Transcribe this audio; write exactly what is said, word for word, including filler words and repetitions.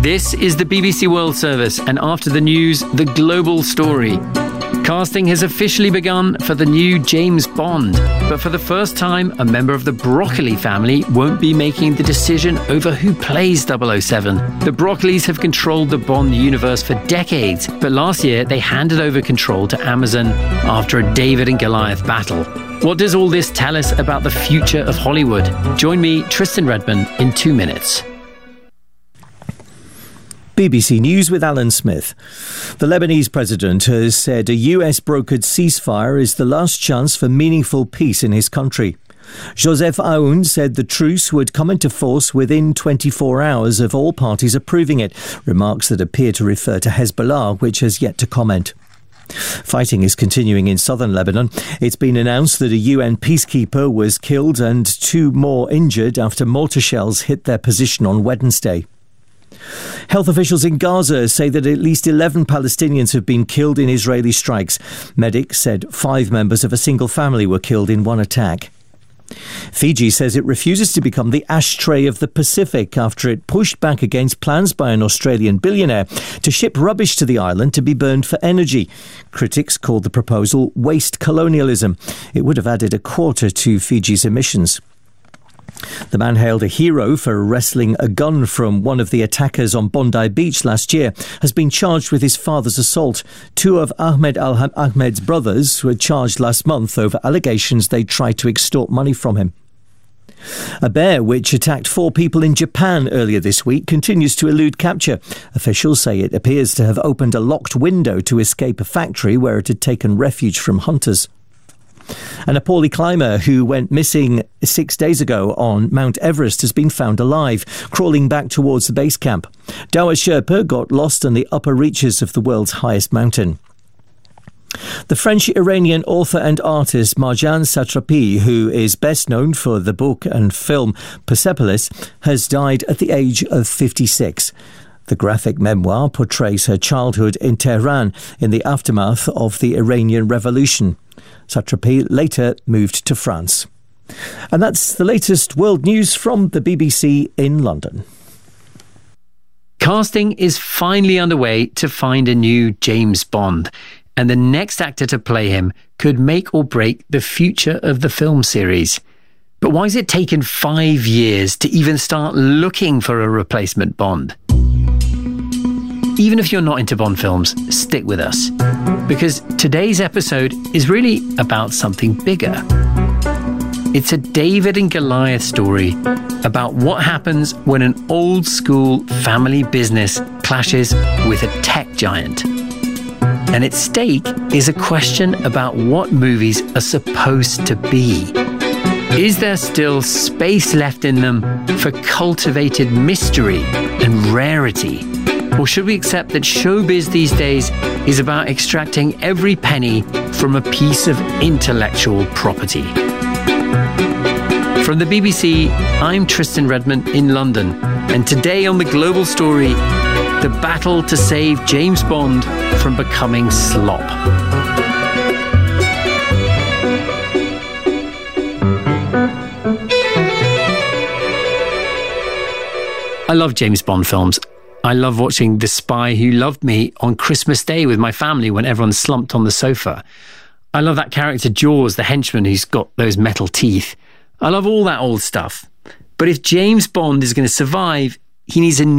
This is the B B C World Service, and after the news, the global story. Casting has officially begun for the new James Bond, but for the first time, a member of the Broccoli family won't be making the decision over who plays double oh seven. The Broccolis have controlled the Bond universe for decades, but last year they handed over control to Amazon after a David and Goliath battle. What does all this tell us about the future of Hollywood? Join me, Tristan Redman, in two minutes. B B C News with Alan Smith. The Lebanese president has said a U S-brokered ceasefire is the last chance for meaningful peace in his country. Joseph Aoun said the truce would come into force within twenty-four hours of all parties approving it, remarks that appear to refer to Hezbollah, which has yet to comment. Fighting is continuing in southern Lebanon. It's been announced that a U N peacekeeper was killed and two more injured after mortar shells hit their position on Wednesday. Health officials in Gaza say that at least eleven Palestinians have been killed in Israeli strikes. Medics said five members of a single family were killed in one attack. Fiji says it refuses to become the ashtray of the Pacific after it pushed back against plans by an Australian billionaire to ship rubbish to the island to be burned for energy. Critics called the proposal waste colonialism. It would have added a quarter to Fiji's emissions. The man hailed a hero for wresting a gun from one of the attackers on Bondi Beach last year has been charged with his father's assault. Two of Ahmed Al-Ahmed's brothers were charged last month over allegations they tried to extort money from him. A bear which attacked four people in Japan earlier this week continues to elude capture. Officials say it appears to have opened a locked window to escape a factory where it had taken refuge from hunters. A Nepali climber who went missing six days ago on Mount Everest has been found alive, crawling back towards the base camp. Dawa Sherpa got lost in the upper reaches of the world's highest mountain. The French-Iranian author and artist Marjane Satrapi, who is best known for the book and film Persepolis, has died at the age of fifty-six. The graphic memoir portrays her childhood in Tehran in the aftermath of the Iranian Revolution. Satrapi later moved to France. And that's the latest world news from the B B C in London. Casting is finally underway to find a new James Bond, and the next actor to play him could make or break the future of the film series. But why has it taken five years to even start looking for a replacement Bond? Even if you're not into Bond films, stick with us, because today's episode is really about something bigger. It's a David and Goliath story about what happens when an old-school family business clashes with a tech giant. And at stake is a question about what movies are supposed to be. Is there still space left in them for cultivated mystery and rarity? Or should we accept that showbiz these days is about extracting every penny from a piece of intellectual property? From the B B C, I'm Tristan Redman in London, and today on The Global Story, the battle to save James Bond from becoming slop. I love James Bond films. I love watching The Spy Who Loved Me on Christmas Day with my family when everyone's slumped on the sofa. I love that character Jaws, the henchman who's got those metal teeth. I love all that old stuff. But if James Bond is going to survive, he needs a new